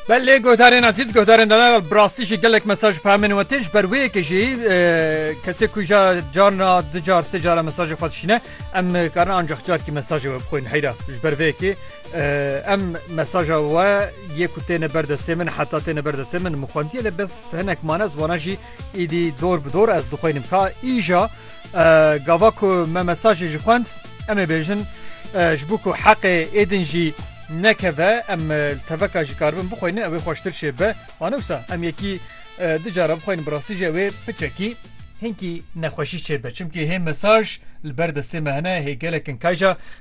بله گوهدارین عزیز گوهدارین دانا براستی gelek mesaj پامن و تیج بر وی که جی کسی کجا جارنا دجار سجار mesaj خودشینه ام کارن آنجا جار کی mesaj بخوین حیرا بر وی که ام mesaj و یک تین بردست من حتی تین بردست من مخوندی ل بس هنک مانز وانجی ایدی دور بدور از دخوینم که ایجا گاواکو ما mesaj جخوند ام بیشن جبوکو حق ایدنجی نکه ام التفکر جکاربن بخوینه اوی خوشتر شه به آنوسا ام یکی دجارا بخوین براستی جوی بچکی هنکی نخوشی شه به چونکه هم مساج البرد سه مهنه هی گلکن کایجا